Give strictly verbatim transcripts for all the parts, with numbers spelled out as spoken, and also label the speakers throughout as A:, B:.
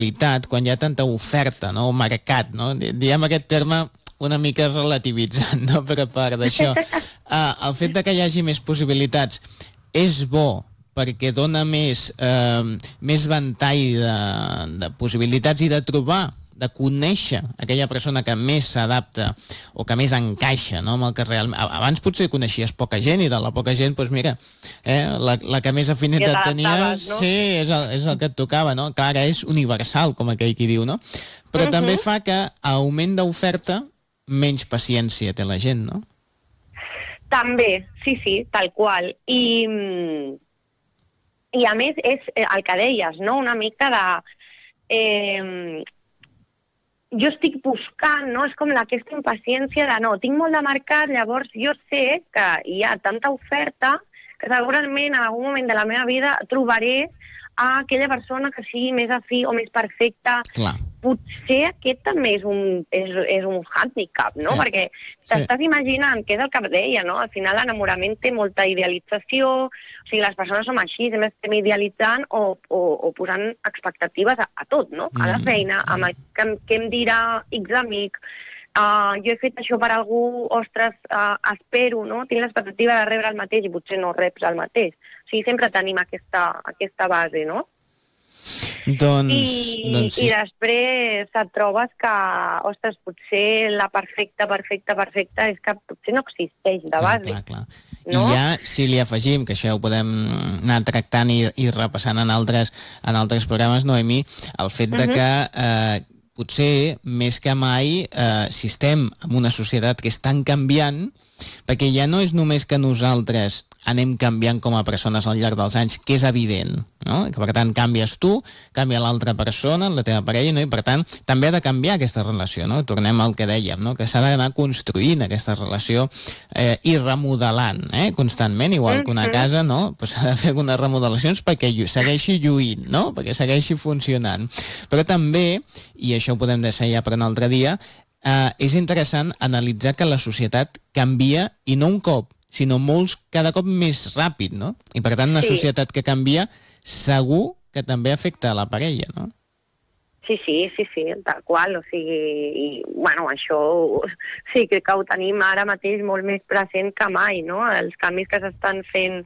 A: quan hi ha tanta oferta, no? O mercat, no? Diem aquest terme una mica relativitzant, no? Per a part d'això. Uh, el fet de que hi hagi més possibilitats és bo perquè dona més, eh, més ventall de, de possibilitats i de trobar, de conèixer aquella persona que més s'adapta o que més encaixa, no? Amb el que realment... Abans potser coneixies poca gent i de la poca gent, doncs mira, eh, la, la que més afinitat tenies, no? Sí, és el, és el que et tocava, no? Clar, ara és universal, com aquell qui diu, no? Però uh-huh. també fa que a augment d'oferta menys paciència té la gent, no?
B: També, sí, sí, tal qual. I... I a més és el que deies, no? Una mica de... Eh, jo estic buscant, no? És com aquesta impaciència de no, tinc molt de mercat, llavors jo sé que hi ha tanta oferta que segurament en algun moment de la meva vida trobaré a aquella persona que sigui més afí o més perfecta.
A: Clar.
B: Potser aquest també és un, és, és un handicap, no? Sí. Perquè t'estàs sí. imaginant, que és el que deia, no? Al final l'enamorament té molta idealització, o sigui, les persones som així, sempre estem idealitzant o, o, o posant expectatives a, a tot, no? A la feina, a mm. què, què em dirà X amic, uh, jo he fet això per algú, ostres, uh, espero, no? Tinc l'expectativa de rebre el mateix i potser no reps el mateix. O sigui, sempre tenim aquesta, aquesta base, no?
A: Doncs,
B: I,
A: doncs sí.
B: I després et trobes que, ostres, potser la perfecta, perfecta, perfecta és que potser no existeix de base.
A: Clar, clar, clar. No? I ja, si li afegim, que això ja ho podem anar tractant i, i repassant en altres, en altres programes, Noemí, el fet de que eh, potser més que mai, eh, si estem en una societat que és tan canviant, perquè ja no és només que nosaltres anem canviant com a persones al llarg dels anys, que és evident, no? Que per tant canvies tu, canvia l'altra persona, la teva parella, no? I per tant també ha de canviar aquesta relació, no? Tornem al que dèiem, no? Que s'ha d'anar construint aquesta relació eh, i remodelant, eh? Constantment, igual que una casa, no? Pues s'ha de fer algunes remodelacions perquè segueixi lluint, no? Perquè segueixi funcionant. Però també, i això ho podem deixar ja per un altre dia, Uh, és interessant analitzar que la societat canvia, i no un cop, sinó molts, cada cop més ràpid, no? I per tant, una sí. societat que canvia segur que també afecta a la parella, no?
B: Sí, sí, sí, sí, tal qual, o sigui, i, bueno, això sí que ho tenim ara mateix molt més present que mai, no? Els canvis que s'estan fent,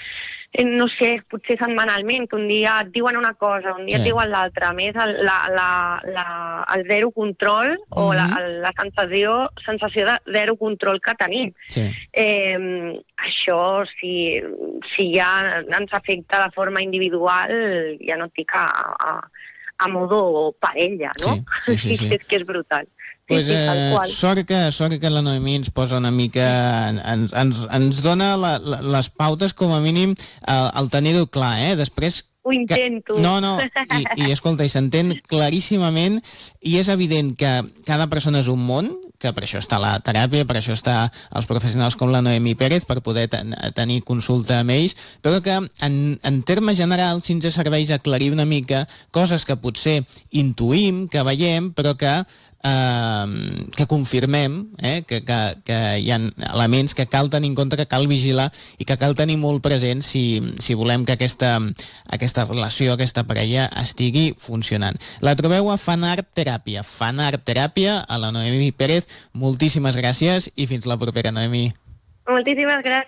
B: no sé, potser setmanalment, que un dia et diuen una cosa, un dia sí. et diuen l'altra. A més, el, la, la, la, el zero control mm-hmm. o la, la sensació, sensació de zero control que tenim. Sí. Eh, això, si, si ja ens afecta de forma individual, ja no et dic a, a, a modo parella, no?
A: Sí, sí, sí, sí.
B: És que és brutal.
A: Sí, pues, eh, sí, sort, que, sort que la Noemí ens posa una mica, ens, ens, ens dona la, la, les pautes com a mínim el, el tenir-ho clar, eh? Després...
B: Ho intento.
A: Que, no, no, i, i escolta, i s'entén claríssimament, i és evident que cada persona és un món, que per això està la teràpia, per això està els professionals com la Noemí Pérez, per poder ten, tenir consulta amb ells, però que en, en termes generals sí ens serveix aclarir una mica coses que potser intuïm, que veiem, però que Uh, que confirmem eh, que, que, que hi ha elements que cal tenir en compte, que cal vigilar i que cal tenir molt present si, si volem que aquesta, aquesta relació, aquesta parella estigui funcionant. La trobeu a Fanart Teràpia. Fanart Teràpia, a la Noemí Pérez. Moltíssimes gràcies i fins la propera, Noemí.
B: Moltíssimes gràcies.